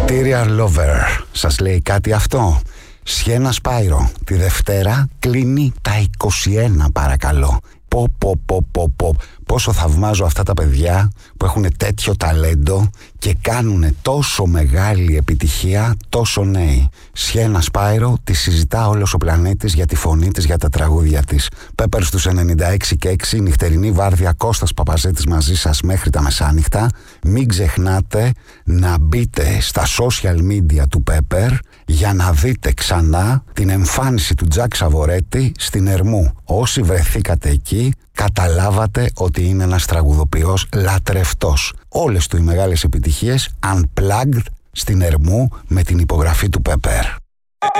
Material Lover. Σας λέει κάτι αυτό? Sienna Spyro τη Δευτέρα κλείνει τα 21, παρακαλώ. Πόσο θαυμάζω αυτά τα παιδιά που έχουν τέτοιο ταλέντο και κάνουν τόσο μεγάλη επιτυχία τόσο νέοι. Sienna Spyro τη συζητά όλος ο πλανήτης για τη φωνή της, για τα τραγούδια της. Pepper στους 96 και 6, νυχτερινή βάρδια, Κώστας Παπαζέτης μαζί σας μέχρι τα μεσάνυχτα. Μην ξεχνάτε να μπείτε στα social media του Pepper για να δείτε ξανά την εμφάνιση του Τζακ Σαβορέτη στην Ερμού. Όσοι βρεθήκατε εκεί, καταλάβατε ότι είναι ένας τραγουδοποιός λατρευτός. Όλες του οι μεγάλες επιτυχίες unplugged στην Ερμού με την υπογραφή του Pepper.